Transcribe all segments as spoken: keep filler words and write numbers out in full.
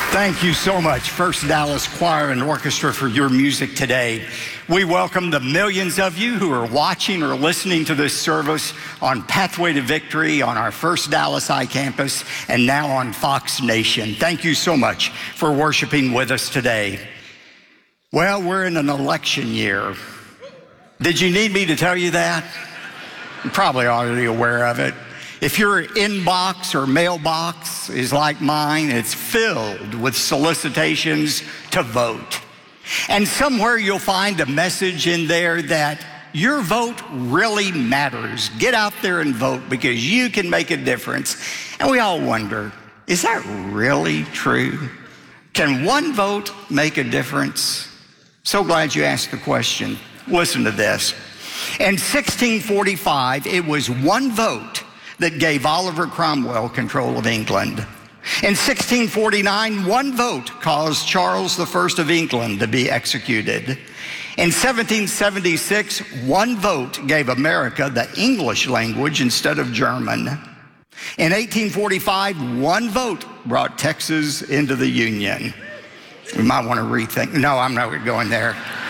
Thank you so much, First Dallas Choir and Orchestra, for your music today. We welcome the millions of you who are watching or listening to this service on Pathway to Victory, on our First Dallas iCampus, and now on Fox Nation. Thank you so much for worshiping with us today. Well, we're in an election year. Did you need me to tell you that? You're probably already aware of it. If your inbox or mailbox is like mine, it's filled with solicitations to vote. And somewhere you'll find a message in there that your vote really matters. Get out there and vote because you can make a difference. And we all wonder, is that really true? Can one vote make a difference? So glad you asked the question. Listen to this. In sixteen forty-five, it was one vote that gave Oliver Cromwell control of England. In sixteen forty-nine, one vote caused Charles the First of England to be executed. In seventeen seventy-six, one vote gave America the English language instead of German. In eighteen forty-five, one vote brought Texas into the Union. We might want to rethink. No, I'm not going there.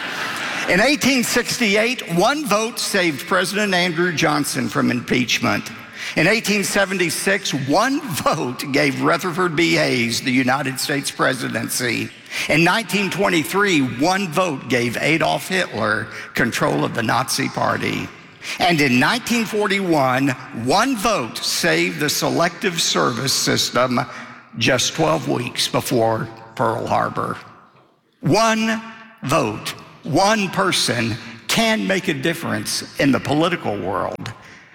In eighteen sixty-eight, one vote saved President Andrew Johnson from impeachment. In eighteen seventy-six, one vote gave Rutherford B. Hayes the United States presidency. In nineteen twenty-three, one vote gave Adolf Hitler control of the Nazi Party. And in nineteen forty-one, one vote saved the Selective Service System just twelve weeks before Pearl Harbor. One vote, one person can make a difference in the political world.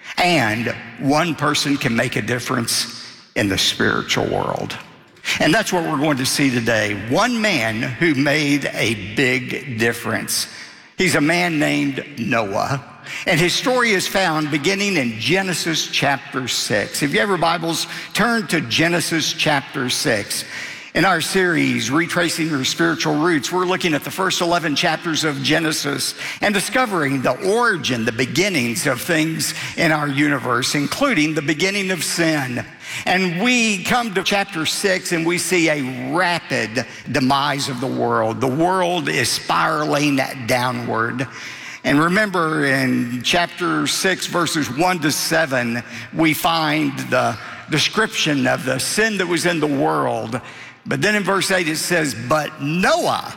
And one person can make a difference in the spiritual world. And that's what we're going to see today. One man who made a big difference. He's a man named Noah. And his story is found beginning in Genesis chapter six. If you have your Bibles, turn to Genesis chapter six. In our series, Retracing Your Spiritual Roots, we're looking at the first eleven chapters of Genesis and discovering the origin, the beginnings of things in our universe, including the beginning of sin. And we come to chapter six and we see a rapid demise of the world. The world is spiraling downward. And remember, in chapter six, verses one to seven, we find the description of the sin that was in the world. But then in verse eight it says, but Noah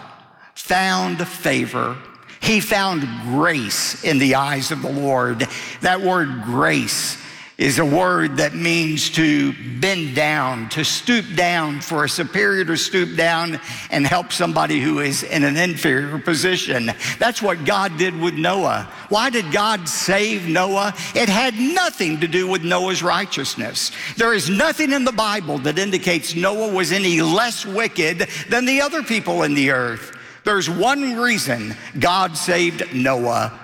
found favor. He found grace in the eyes of the Lord. That word grace is a word that means to bend down, to stoop down, for a superior to stoop down and help somebody who is in an inferior position. That's what God did with Noah. Why did God save Noah? It had nothing to do with Noah's righteousness. There is nothing in the Bible that indicates Noah was any less wicked than the other people in the earth. There's one reason God saved Noah: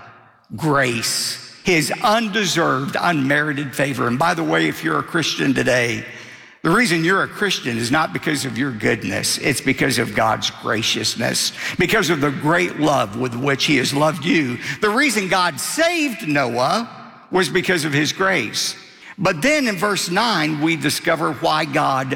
grace. His undeserved, unmerited favor. And by the way, if you're a Christian today, the reason you're a Christian is not because of your goodness. It's because of God's graciousness, because of the great love with which he has loved you. The reason God saved Noah was because of his grace. But then in verse nine, we discover why God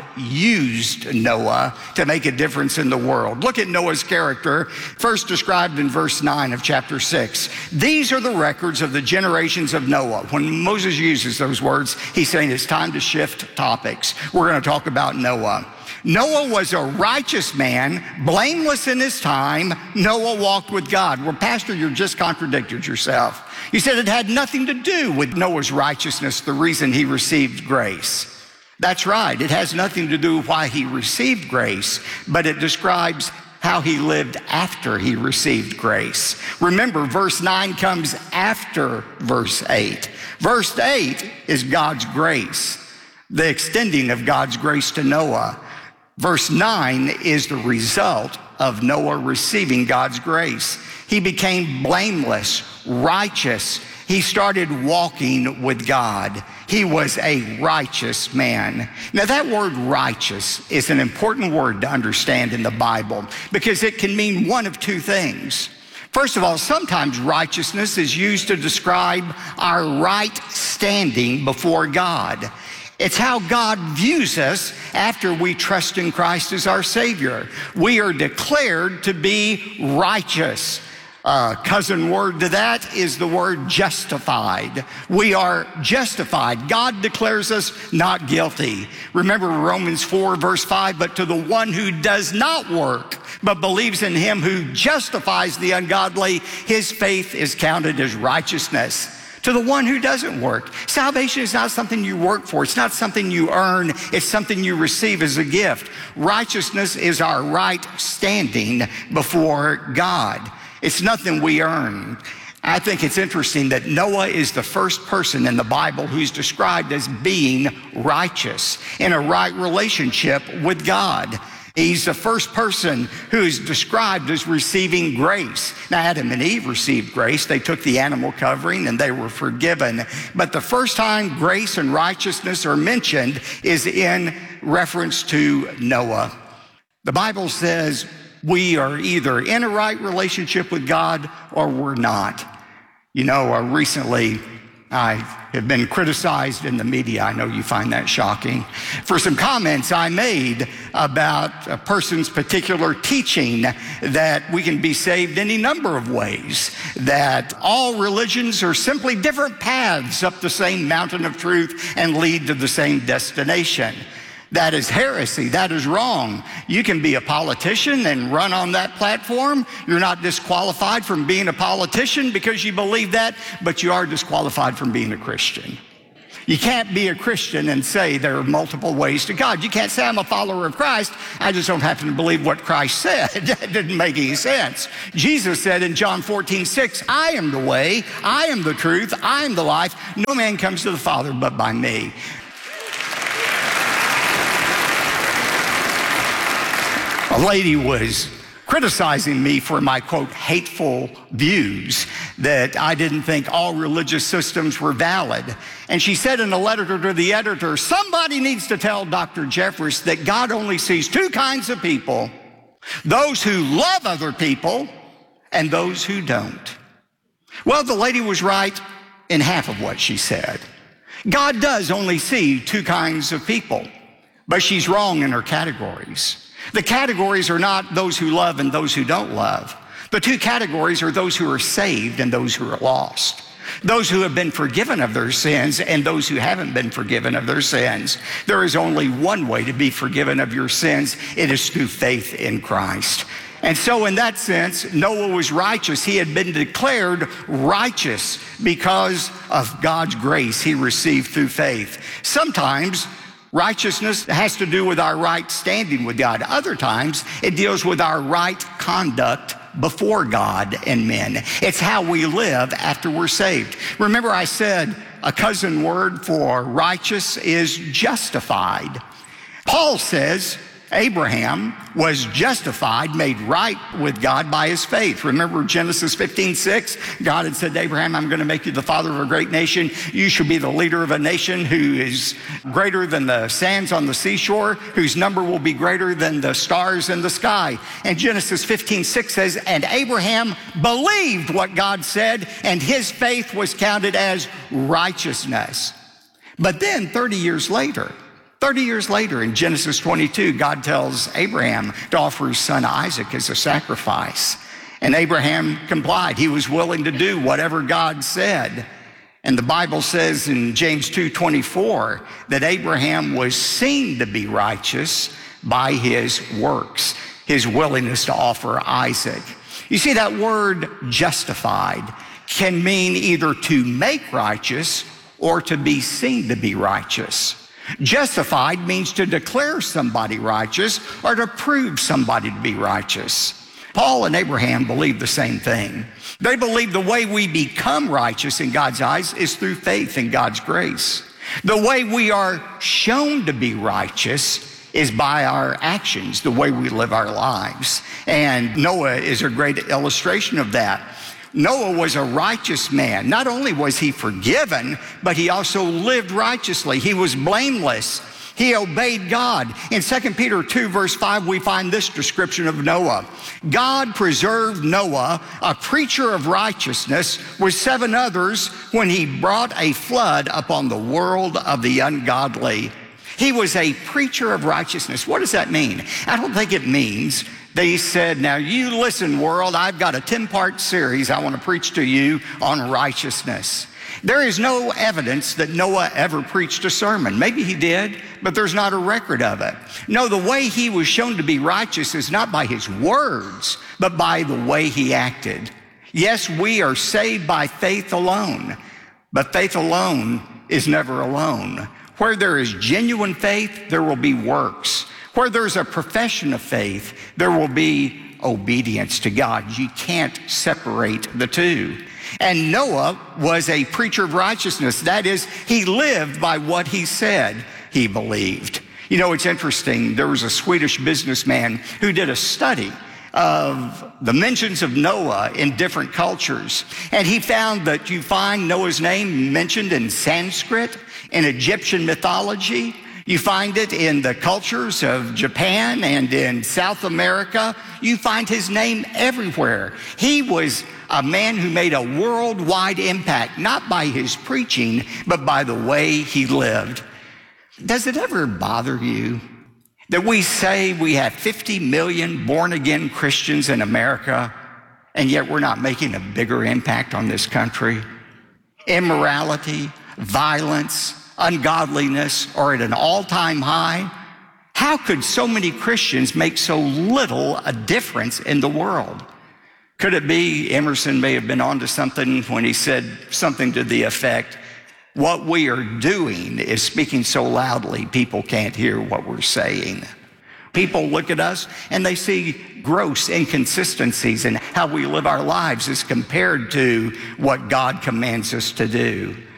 used Noah to make a difference in the world. Look at Noah's character, first described in verse nine of chapter six. These are the records of the generations of Noah. When Moses uses those words, he's saying it's time to shift topics. We're going to talk about Noah. Noah was a righteous man, blameless in his time. Noah walked with God. Well, Pastor, you just contradicted yourself. You said it had nothing to do with Noah's righteousness, the reason he received grace. That's right. It has nothing to do with why he received grace, but it describes how he lived after he received grace. Remember, verse nine comes after verse eight. Verse eight is God's grace, the extending of God's grace to Noah. Verse nine is the result of Noah receiving God's grace. He became blameless, righteous. He started walking with God. He was a righteous man. Now, that word righteous is an important word to understand in the Bible because it can mean one of two things. First of all, sometimes righteousness is used to describe our right standing before God. It's how God views us after we trust in Christ as our Savior. We are declared to be righteous. Uh, cousin word to that is the word justified. We are justified. God declares us not guilty. Remember Romans four verse five, but to the one who does not work, but believes in him who justifies the ungodly, his faith is counted as righteousness. To the one who doesn't work. Salvation is not something you work for. It's not something you earn. It's something you receive as a gift. Righteousness is our right standing before God. It's nothing we earn. I think it's interesting that Noah is the first person in the Bible who's described as being righteous, in a right relationship with God. He's the first person who's described as receiving grace. Now, Adam and Eve received grace. They took the animal covering and they were forgiven. But the first time grace and righteousness are mentioned is in reference to Noah. The Bible says we are either in a right relationship with God or we're not. You know, uh, recently I have been criticized in the media. I know you find that shocking. For some comments I made about a person's particular teaching that we can be saved any number of ways, that all religions are simply different paths up the same mountain of truth and lead to the same destination. That is heresy. That is wrong. You can be a politician and run on that platform. You're not disqualified from being a politician because you believe that, but you are disqualified from being a Christian. You can't be a Christian and say there are multiple ways to God. You can't say I'm a follower of Christ. I just don't happen to believe what Christ said. That didn't make any sense. Jesus said in John fourteen six, I am the way, I am the truth, I am the life. No man comes to the Father but by me. A lady was criticizing me for my, quote, hateful views, that I didn't think all religious systems were valid. And she said in a letter to the editor, somebody needs to tell Doctor Jeffress that God only sees two kinds of people, those who love other people and those who don't. Well, the lady was right in half of what she said. God does only see two kinds of people, but she's wrong in her categories. The categories are not those who love and those who don't love. The two categories are those who are saved and those who are lost. Those who have been forgiven of their sins and those who haven't been forgiven of their sins. There is only one way to be forgiven of your sins. It is through faith in Christ. And so in that sense, Noah was righteous. He had been declared righteous because of God's grace he received through faith. Sometimes righteousness has to do with our right standing with God. Other times, it deals with our right conduct before God and men. It's how we live after we're saved. Remember I said a cousin word for righteous is justified. Paul says Abraham was justified, made right with God by his faith. Remember Genesis fifteen six? God had said to Abraham, I'm going to make you the father of a great nation. You shall be the leader of a nation who is greater than the sands on the seashore, whose number will be greater than the stars in the sky. And Genesis fifteen six says, and Abraham believed what God said, and his faith was counted as righteousness. But then thirty years later, thirty years later, in Genesis twenty-two, God tells Abraham to offer his son Isaac as a sacrifice. And Abraham complied. He was willing to do whatever God said. And the Bible says in James two twenty-four that Abraham was seen to be righteous by his works, his willingness to offer Isaac. You see, that word justified can mean either to make righteous or to be seen to be righteous. Justified means to declare somebody righteous or to prove somebody to be righteous. Paul and Abraham believed the same thing. They believed the way we become righteous in God's eyes is through faith in God's grace. The way we are shown to be righteous is by our actions, the way we live our lives. And Noah is a great illustration of that. Noah was a righteous man. Not only was he forgiven, but he also lived righteously. He was blameless. He obeyed God. In Second Peter two, verse five, we find this description of Noah. God preserved Noah, a preacher of righteousness, with seven others when he brought a flood upon the world of the ungodly. He was a preacher of righteousness. What does that mean? I don't think it means that he said, now you listen, world, I've got a ten-part series I want to preach to you on righteousness. There is no evidence that Noah ever preached a sermon. Maybe he did, but there's not a record of it. No, the way he was shown to be righteous is not by his words, but by the way he acted. Yes, we are saved by faith alone, but faith alone is never alone. Where there is genuine faith, there will be works. Where there's a profession of faith, there will be obedience to God. You can't separate the two. And Noah was a preacher of righteousness. That is, he lived by what he said he believed. You know, it's interesting. There was a Swedish businessman who did a study of the mentions of Noah in different cultures. And he found that you find Noah's name mentioned in Sanskrit, in Egyptian mythology. You find it in the cultures of Japan and in South America. You find his name everywhere. He was a man who made a worldwide impact, not by his preaching, but by the way he lived. Does it ever bother you that we say we have fifty million born-again Christians in America, and yet we're not making a bigger impact on this country? Immorality, violence, ungodliness are at an all-time high. How could so many Christians make so little a difference in the world? Could it be Emerson may have been onto something when he said something to the effect, what we are doing is speaking so loudly people can't hear what we're saying. People look at us and they see gross inconsistencies in how we live our lives as compared to what God commands us to do.